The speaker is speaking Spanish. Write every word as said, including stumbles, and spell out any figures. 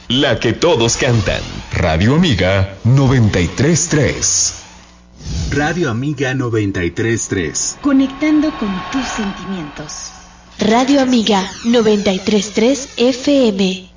La que todos cantan. Radio Amiga noventa y tres punto tres. Radio Amiga noventa y tres punto tres. Conectando con tus sentimientos. Radio Amiga noventa y tres punto tres F M.